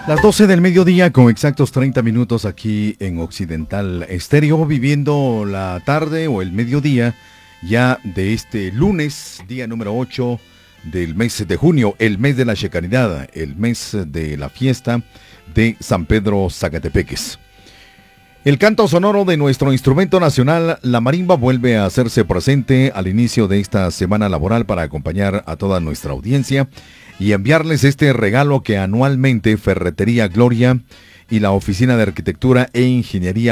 Las 12 del mediodía con exactos 30 minutos aquí en Occidental Estéreo, viviendo la tarde o el mediodía ya de este lunes, día número 8 del mes de junio, el mes de la Shekinah, el mes de la fiesta de San Pedro Zacatepeques. El canto sonoro de nuestro instrumento nacional, la marimba, vuelve a hacerse presente al inicio de esta semana laboral para acompañar a toda nuestra audiencia y enviarles este regalo que anualmente Ferretería Gloria y la Oficina de Arquitectura e Ingeniería